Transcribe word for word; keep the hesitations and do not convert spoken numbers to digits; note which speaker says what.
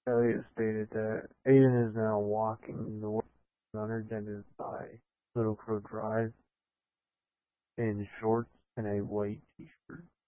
Speaker 1: Elliott stated that Aiden is now walking the unattended by Little Crow Drive in shorts and a white t-shirt.